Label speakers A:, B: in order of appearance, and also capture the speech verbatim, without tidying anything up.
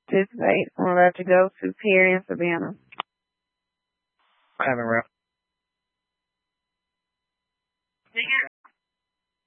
A: participate. I'm about to go to Perry and Savannah.
B: Having rough.